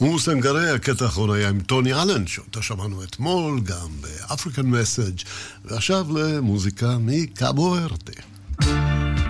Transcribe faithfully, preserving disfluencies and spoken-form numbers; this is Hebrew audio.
ומוסנגרי, הקטע האחרון היה עם טוני אלן, שאותה שמענו אתמול, גם באפריקן מסאג', ועכשיו למוזיקה מקאבו ורדה.